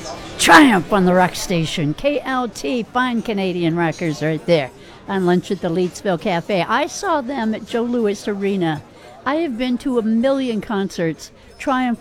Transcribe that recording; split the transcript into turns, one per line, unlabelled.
Triumph on the rock station. KLT, fine Canadian rockers right there. On lunch at the Leedsville Cafe. I saw them at Joe Louis Arena. I have been to a million concerts. Triumph